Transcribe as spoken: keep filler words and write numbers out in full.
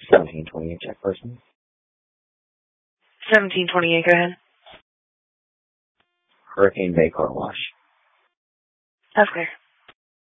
seventeen twenty-eight, check person. seventeen twenty-eight, go ahead. Hurricane Bay Car Wash. That's clear.